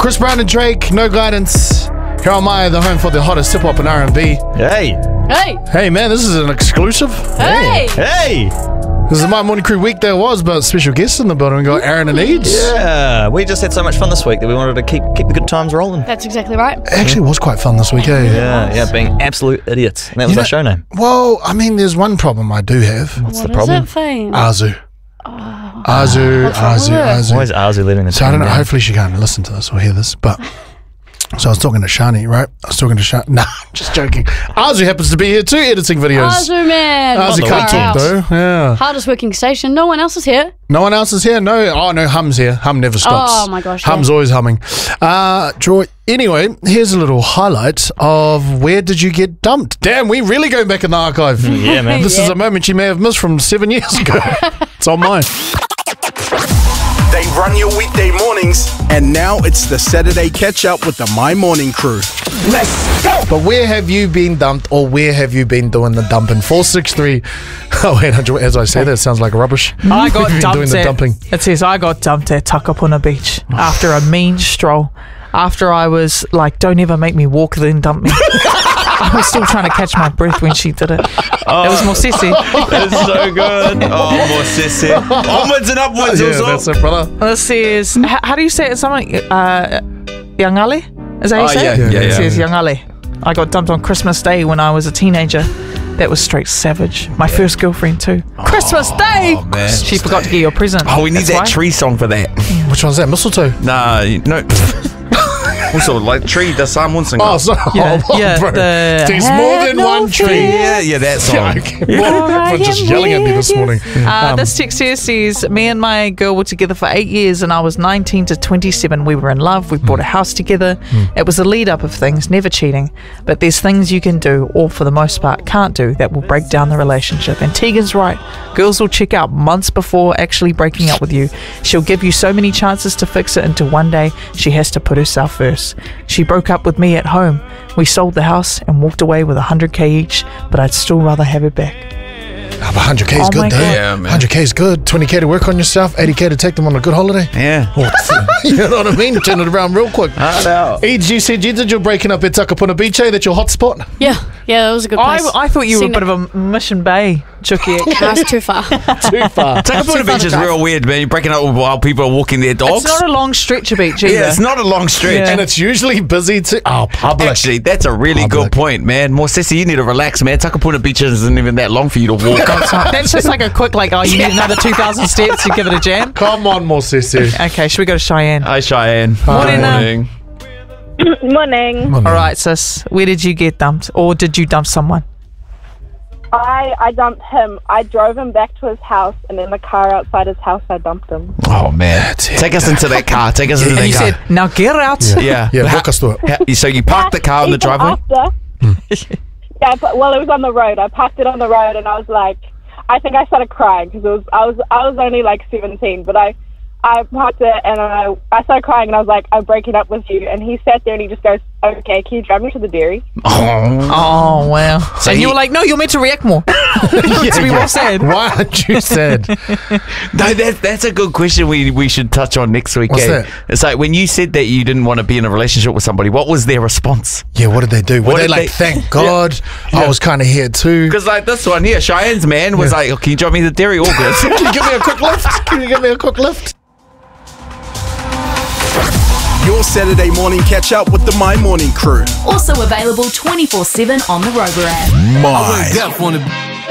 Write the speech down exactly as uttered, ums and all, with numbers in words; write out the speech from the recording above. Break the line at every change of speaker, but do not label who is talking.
Chris Brown and Drake, No Guidance. Here am I, the home for the hottest hip-hop and R and B.
Hey.
Hey.
Hey, man, this is an exclusive.
Hey.
Hey.
This is My Morning Crew week. There was, but special guests in the building. We got Aaron and Eads.
Yeah, we just had so much fun this week that we wanted to keep keep the good times rolling.
That's exactly right.
It actually was quite fun this week, eh?
Yeah, yeah, being absolute idiots. And that was
You
our
know-
show name.
Well, I mean, there's one problem I do have.
What's
What
the problem?
is it, Fane?
Azu.
Oh.
Azu,
What's wrong
Azu,
with it?
Azu.
Why is Arzu letting us
So I don't know,
down?
hopefully she can't listen to this or hear this, but so I was talking to Shani, right? I was talking to Shani. Nah, I'm just joking. Azu happens to be here too, editing videos.
Azu, man.
Azu
Far
can't talk
out.
though. Yeah.
Hardest working station. No one else is here.
No one else is here? No. Oh, no, Hum's here. Hum never stops.
Oh, my gosh,
Hum's
yeah.
always humming. Uh, Joy, anyway, here's a little highlight of where did you get dumped? Damn, we really going back in the archive.
Yeah, man.
This is
Yeah.
a moment you may have missed from seven years ago. It's on mine.
They run your weekday mornings, and now it's the Saturday catch-up with the My Morning Crew. Let's go!
But where have you been dumped, or where have you been doing the dumping? four six three. Oh, wait, as I say that, it sounds like rubbish.
I got
We've been
dumped
doing the
at,
dumping.
It says I got dumped at Takapuna Beach after a mean stroll. After I was like, don't ever make me walk, then dump me. I was still trying to catch my breath when she did it.
Oh,
It was more sissy.
That's so good. Oh, more sissy. Onwards and upwards.
Yeah,
also.
that's it, brother.
This says, h- how do you say it? Something, uh, Young Ali? Is that how you
Oh,
say
yeah,
it?
yeah,
yeah,
It
yeah.
says Young Ali. I got dumped on Christmas Day when I was a teenager. That was straight savage. My first girlfriend too. Christmas Day!
man.
She forgot to get your present.
Oh, we need
That's
that
why.
tree song for that.
Which one's that? Mistletoe?
Nah, no. Also, like tree, the Sam Winston.
Oh, sorry.
Yeah,
oh,
yeah,
bro.
the-
There's more than
Have no
one tree.
fear.
Yeah, yeah, that song.
Yeah, okay. Well, everyone's just yelling at me this morning.
Uh,
Um,
this text here says, me and my girl were together for eight years and I was nineteen to twenty-seven. We were in love. We bought a house together. It was a lead up of things, never cheating. But there's things you can do, or for the most part can't do, that will break down the relationship. And Tegan's right. Girls will check out months before actually breaking up with you. She'll give you so many chances to fix it until one day she has to put herself first. She broke up with me at home. We sold the house and walked away with one hundred K each, but I'd still rather have it back.
Oh, but one hundred K is
Oh my
good, though.
God.
Yeah, man.
one hundred K is good. twenty K to work on yourself, eighty K to take them on a good holiday.
Yeah.
You know what I mean? Turn it around real quick.
I know.
Eads, you said you did your breaking up at Takapuna Beach, eh? That's your hot spot?
Yeah. Yeah, that was a good
I,
place.
I thought you
Seen
were a bit of a Mission Bay chooky.
That's too far.
Too far.
Takapuna Beach is
drive.
real weird, man. You're breaking up while people are walking their dogs.
It's not a long stretch of beach either.
yeah, it's not a long stretch.
Yeah.
And it's usually busy too. Oh, public.
Actually, that's a really
Public.
good point, man. More sissy, you need to relax, man. Takapuna Beach isn't even that long for you to walk.
That's just like a quick, like, oh, you need another two thousand steps to give it a jam.
Come on, more sissy.
Okay, should we go to Cheyenne?
Hi, Cheyenne.
Morning, uh,
Morning.
Morning.
All right, sis. Where did you get dumped? Or did you dump someone?
I, I dumped him. I drove him back to his house, and in the car outside his house, I dumped him.
Oh, man. Take us into that car. Take us into
And
that
you
car.
said, now get out.
yeah.
Yeah,
How-
walk us through it.
how- so you parked the car on the
Even
driveway?
After, yeah, but, well, it was on the road. I parked it on the road, and I was like, I think I started crying because it was I was I was only like seventeen, but I I parked it and I I started crying and I was like, I'm breaking up with you. And he sat there and he just goes, okay, can you drive me to the dairy?
Oh.
Oh, wow.
So
and
he-
you were like, no, you're meant to react more. to be well said.
Why aren't you sad?
No, that, that's a good question we, we should touch on next week.
What's
eh?
that?
It's like when you said that you didn't want to be in a relationship with somebody, what was their response?
Yeah, what did they do? Were
What
they
did
like,
they-
thank God, I was kind of here too?
Because like this one here, Cheyenne's man was
Yeah.
like, oh, can you drive me to the dairy? All good.
Can you give me a quick lift? Can you give me a quick lift?
Your Saturday morning catch-up with the My Morning Crew.
Also available twenty-four seven on the Rover app.
My.
Deaf on the